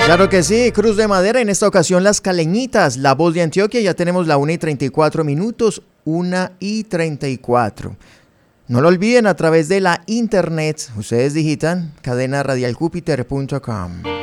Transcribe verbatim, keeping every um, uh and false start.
Claro que sí, Cruz de Madera, en esta ocasión Las Caleñitas, La Voz de Antioquia, ya tenemos la una y treinta y cuatro minutos, una y treinta y cuatro. No lo olviden, a través de la internet, ustedes digitan cadena radial júpiter punto com.